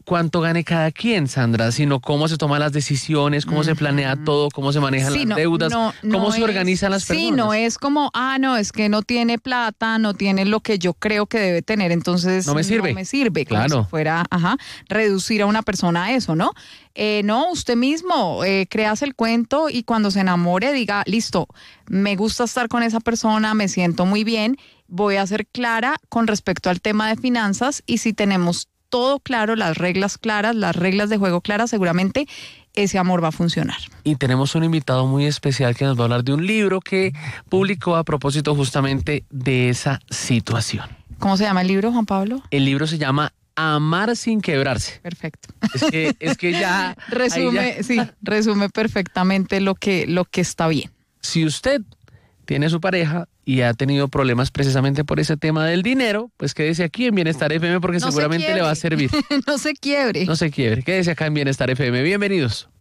cuánto gane cada quien, Sandra, sino cómo se toman las decisiones, cómo se planea todo, cómo se manejan las deudas, cómo se organizan las personas. Sí, no es como, no, es que no tiene plata, no tiene lo que yo creo que debe tener, entonces no me sirve. No me sirve, claro. Como si fuera, reducir a una persona a eso, ¿no? No, usted mismo, créase el cuento y cuando se enamore diga, listo, me gusta estar con esa persona, me siento muy bien, voy a ser clara con respecto al tema de finanzas y si tenemos todo claro, las reglas claras, las reglas de juego claras, seguramente ese amor va a funcionar. Y tenemos un invitado muy especial que nos va a hablar de un libro que publicó a propósito justamente de esa situación. ¿Cómo se llama el libro, Juan Pablo? El libro se llama Amar sin quebrarse. Perfecto. Es que ya... resume perfectamente lo que está bien. Si usted tiene su pareja y ha tenido problemas precisamente por ese tema del dinero, pues quédese aquí en Bienestar FM porque seguramente le va a servir. No se quiebre. No se quiebre. Quédese acá en Bienestar FM. Bienvenidos.